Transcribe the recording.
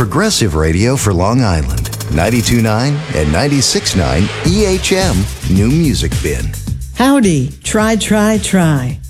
progressive radio for Long Island. 92.9 and 96.9 EHM New Music Bin. Howdy, try, try, try.